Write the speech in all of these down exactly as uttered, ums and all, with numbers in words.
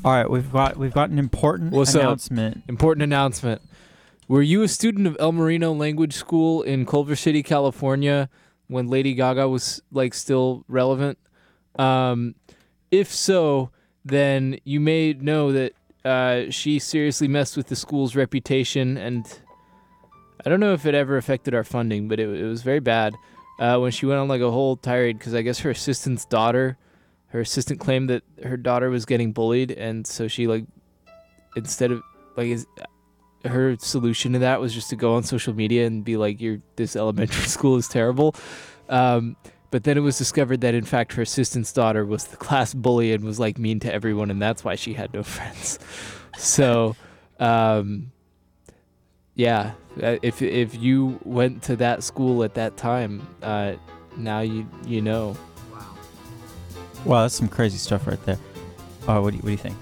All right, we've got we've got an important What's announcement. Up? Important announcement. Were you a student of El Marino Language School in Culver City, California, when Lady Gaga was like still relevant? Um, if so, then you may know that uh, she seriously messed with the school's reputation, and I don't know if it ever affected our funding, but it, it was very bad uh, when she went on like a whole tirade because I guess her assistant's daughter, her assistant claimed that her daughter was getting bullied, and so she like instead of like is. her solution to that was just to go on social media and be like, "Your this elementary school is terrible." Um, but then it was discovered that in fact her assistant's daughter was the class bully and was like mean to everyone, and that's why she had no friends. So, um, yeah, if if you went to that school at that time, uh, now you you know. Wow. Wow, that's some crazy stuff right there. Uh, what do you, what do you think?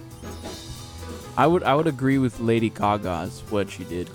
I would I would agree with Lady Gaga's what she did.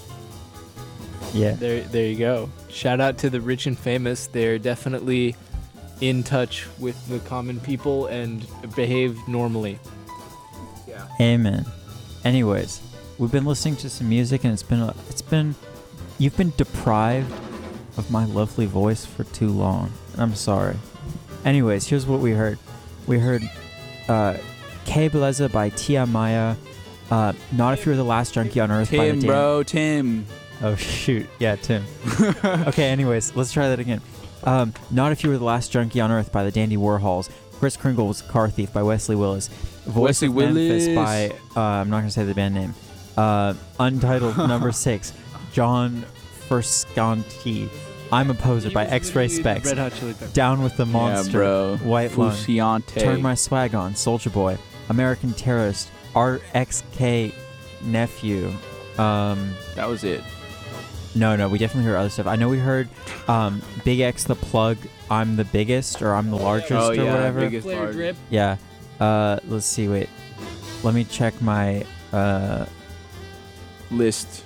Yeah. There there you go. Shout out to the rich and famous. They're definitely in touch with the common people and behave normally. Yeah. Amen. Anyways, we've been listening to some music and it's been a, it's been you've been deprived of my lovely voice for too long. And I'm sorry. Anyways, here's what we heard. We heard uh K Beleza by Tia Maya. Uh, Not If You Were the Last Junkie on Earth Tim, by the Dan- bro, Tim. Oh, shoot. Yeah, Tim. Okay, anyways, let's try that again. Um, Not If You Were the Last Junkie on Earth by the Dandy Warhols. Kris Kringle's Car Thief by Wesley Willis. Voice Wesley of Memphis Willis. by, uh, I'm not going to say the band name. Uh, Untitled number six, John Frusciante. I'm a Poser by X-Ray Specs. Red Hot Chili Peppers. Down with the Monster. Yeah, bro. White Lung. Frusciante. Turn My Swag On, Soulja Boy. American Terrorist, R X K Nephew. Um, that was it. No, no, we definitely heard other stuff. I know we heard um, Big X the Plug, I'm the Biggest, or I'm the Largest, oh, or yeah, whatever. Biggest, largest. Yeah. Uh, let's see, wait. Let me check my uh, list.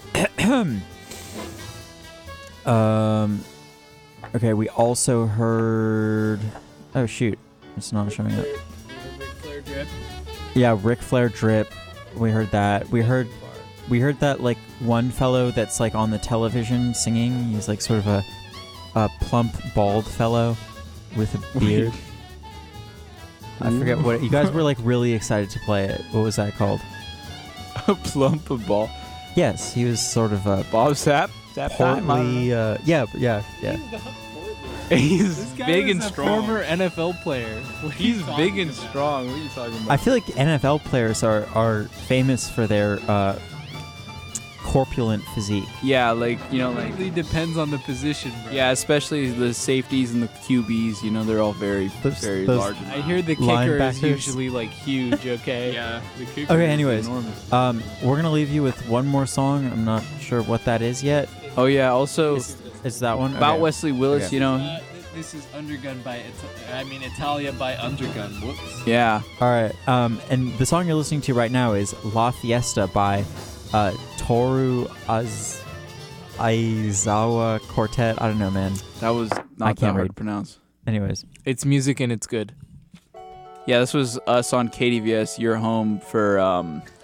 um. Okay, we also heard... Oh, shoot. It's not showing up. Ric Flair Drip. Yeah, Ric Flair Drip. We heard that. We heard we heard that like one fellow that's like on the television singing. He's like sort of a a plump bald fellow with a beard. I forget what you guys were like really excited to play it. What was that called? A plump of ball. Yes, he was sort of a Bob Sapp. Sapp time. portly. Uh, yeah, yeah, yeah. He's This guy big was and a strong. former N F L player. What are you He's talking big and about? strong. What are you talking about? I feel like N F L players are are famous for their uh, corpulent physique. yeah, like you know, It like really depends on the position, bro. yeah, especially the safeties and the Q Bs. You know, they're all very, Those- very those- large. I hear the kicker is Linebackers. usually like huge, okay? Yeah, the kicker Okay, is anyways. enormous. Um, we're gonna leave you with one more song. I'm not sure what that is yet. Oh yeah, also Is, is that one about Okay. Wesley Willis. Okay. You know, Uh, th- this is Undergun by, It- I mean, Italia by Undergun. Whoops. yeah. All right. Um, and the song you're listening to right now is La Fiesta by uh, Toru Az- Aizawa Quartet. I don't know, man. That was I not that can't hard read. to pronounce. Anyways, It's music and it's good. Yeah, this was us on K D V S, your home for um,